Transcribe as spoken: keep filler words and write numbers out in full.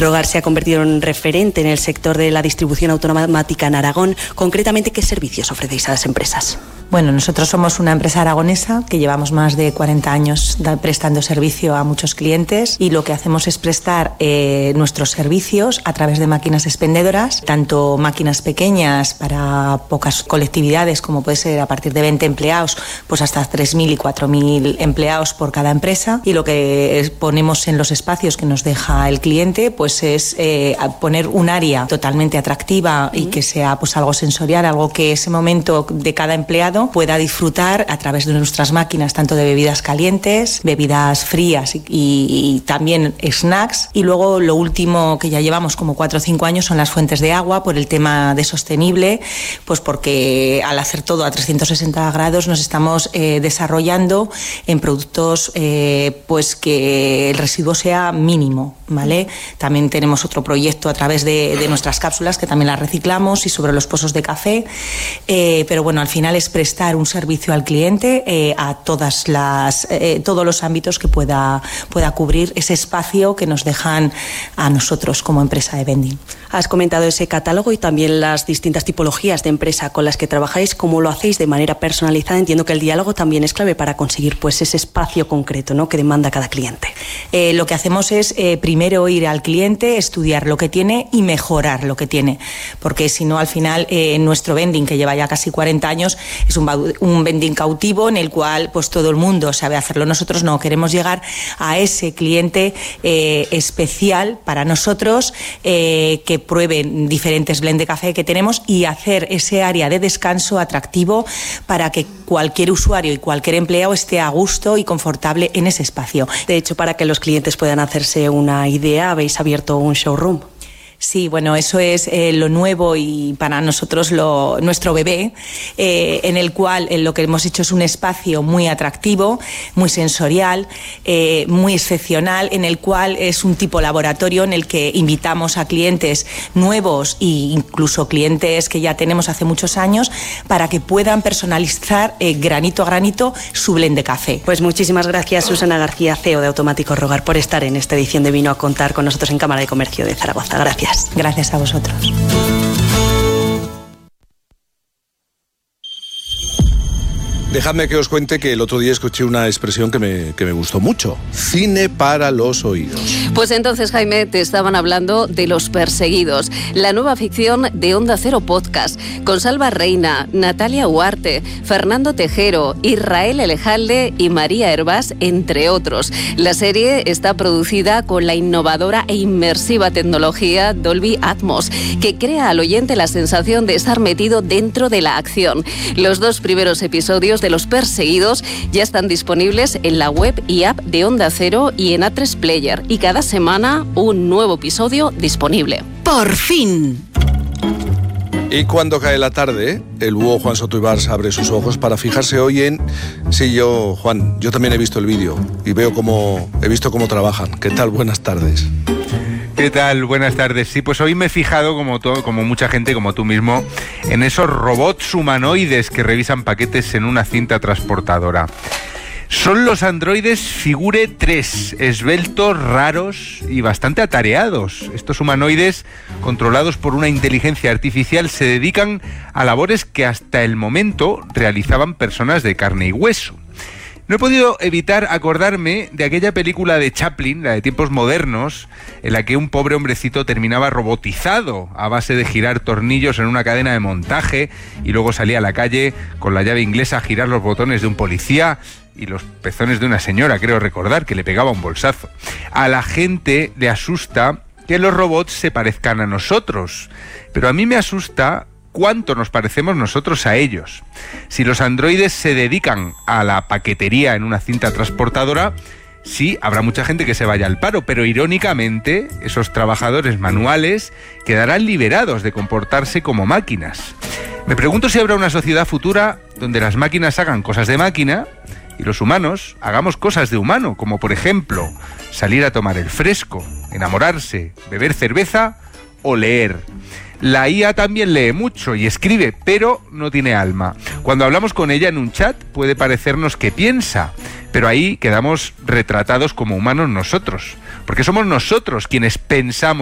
Rogar se ha convertido en referente en el sector de la distribución automática en Aragón. Concretamente, ¿qué servicios ofrecéis a las empresas? Bueno, nosotros somos una empresa aragonesa que llevamos más de cuarenta años prestando servicio a muchos clientes y lo que hacemos es prestar eh, nuestros servicios a través de máquinas expendedoras, tanto máquinas pequeñas para pocas colectividades como puede ser a partir de veinte empleados, pues hasta tres mil y cuatro mil empleados por cada empresa, y lo que ponemos en los espacios que nos deja el cliente pues es eh, poner un área totalmente atractiva y que sea pues algo sensorial, algo que ese momento de cada empleado pueda disfrutar a través de nuestras máquinas, tanto de bebidas calientes, bebidas frías y, y, y también snacks. Y luego lo último que ya llevamos como cuatro o cinco años son las fuentes de agua, por el tema de sostenible, pues porque al hacer todo a trescientos sesenta grados nos estamos eh, desarrollando en productos eh, pues que el residuo sea mínimo, ¿vale? También tenemos otro proyecto a través de, de nuestras cápsulas que también las reciclamos, y sobre los pozos de café, eh, pero bueno, al final es prestar un servicio al cliente eh, a todas las, eh, todos los ámbitos que pueda, pueda cubrir ese espacio que nos dejan a nosotros como empresa de vending. Has comentado ese catálogo y también las distintas tipologías de empresa con las que trabajáis. ¿Cómo lo hacéis de manera personalizada? Entiendo que el diálogo también es clave para conseguir pues ese espacio concreto, ¿no?, que demanda cada cliente. Eh, lo que hacemos es eh, primero ir al cliente, estudiar lo que tiene y mejorar lo que tiene, porque si no al final eh, nuestro vending, que lleva ya casi cuarenta años, es un, un vending cautivo en el cual pues todo el mundo sabe hacerlo. Nosotros no queremos llegar a ese cliente eh, especial para nosotros, eh, que prueben diferentes blend de café que tenemos, y hacer ese área de descanso atractivo para que cualquier usuario y cualquier empleado esté a gusto y confortable en ese espacio. De hecho, para que los clientes puedan hacerse una idea, habéis abierto un showroom. Sí, bueno, eso es eh, lo nuevo y para nosotros lo, nuestro bebé, eh, en el cual eh, lo que hemos hecho es un espacio muy atractivo, muy sensorial, eh, muy excepcional, en el cual es un tipo laboratorio en el que invitamos a clientes nuevos e incluso clientes que ya tenemos hace muchos años para que puedan personalizar eh, granito a granito su blend de café. Pues muchísimas gracias, Susana García, C E O de Automático Rogar, por estar en esta edición de Vino a Contar con nosotros en Cámara de Comercio de Zaragoza. Gracias. Gracias a vosotros. Dejadme que os cuente que el otro día escuché una expresión que me, que me gustó mucho. Cine para los oídos. Pues entonces, Jaime, te estaban hablando de Los Perseguidos, la nueva ficción de Onda Cero Podcast, con Salva Reina, Natalia Huarte, Fernando Tejero, Israel Elejalde y María Hervás, entre otros. La serie está producida con la innovadora e inmersiva tecnología Dolby Atmos, que crea al oyente la sensación de estar metido dentro de la acción. Los dos primeros episodios de Los Perseguidos ya están disponibles en la web y app de Onda Cero y en A tres Player, y cada semana un nuevo episodio disponible. ¡Por fin! Y cuando cae la tarde, el búho Juan Soto Ibars abre sus ojos para fijarse hoy en... Sí, yo, Juan, yo también he visto el vídeo y veo cómo... he visto cómo trabajan. ¿Qué tal? Buenas tardes. ¿Qué tal? Buenas tardes. Sí, pues hoy me he fijado, como, todo, como mucha gente, como tú mismo, en esos robots humanoides que revisan paquetes en una cinta transportadora. Son los androides Figure tres, esbeltos, raros y bastante atareados. Estos humanoides, controlados por una inteligencia artificial, se dedican a labores que hasta el momento realizaban personas de carne y hueso. No he podido evitar acordarme de aquella película de Chaplin, la de tiempos modernos, en la que un pobre hombrecito terminaba robotizado a base de girar tornillos en una cadena de montaje y luego salía a la calle con la llave inglesa a girar los botones de un policía y los pezones de una señora, creo recordar, que le pegaba un bolsazo. A la gente le asusta que los robots se parezcan a nosotros, pero a mí me asusta cuánto nos parecemos nosotros a ellos. Si los androides se dedican a la paquetería en una cinta transportadora, sí, habrá mucha gente que se vaya al paro, pero irónicamente, esos trabajadores manuales quedarán liberados de comportarse como máquinas. Me pregunto si habrá una sociedad futura donde las máquinas hagan cosas de máquina y los humanos hagamos cosas de humano, como por ejemplo, salir a tomar el fresco, enamorarse, beber cerveza o leer. La I A también lee mucho y escribe, pero no tiene alma. Cuando hablamos con ella en un chat puede parecernos que piensa, pero ahí quedamos retratados como humanos nosotros, porque somos nosotros quienes pensamos